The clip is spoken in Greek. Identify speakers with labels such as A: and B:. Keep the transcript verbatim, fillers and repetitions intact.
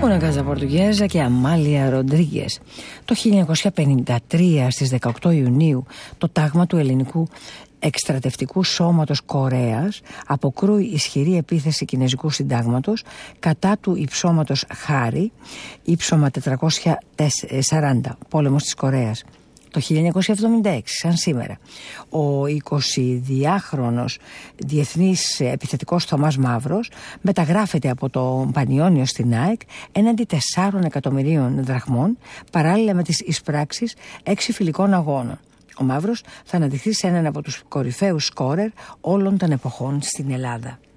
A: Una Casa Portuguesa και Αμάλια Ροντρίγκες. Το χίλια εννιακόσια πενήντα τρία στις δεκαοκτώ Ιουνίου το τάγμα του ελληνικού εκστρατευτικού σώματος Κορέας αποκρούει ισχυρή επίθεση κινέζικου συντάγματος κατά του υψώματος Χάρη, ύψωμα τετρακόσια σαράντα, πόλεμος της Κορέας. Το χίλια εννιακόσια εβδομήντα έξι, σαν σήμερα, ο εικοσιδυάχρονος διεθνής επιθετικός Θωμάς Μαύρος μεταγράφεται από το Πανιόνιο στην ΑΕΚ έναντι τεσσάρων εκατομμυρίων δραχμών, παράλληλα με τις εισπράξεις έξι φιλικών αγώνων. Ο Μαύρος θα αναδειχθεί σε έναν από τους κορυφαίους σκόρερ όλων των εποχών στην Ελλάδα.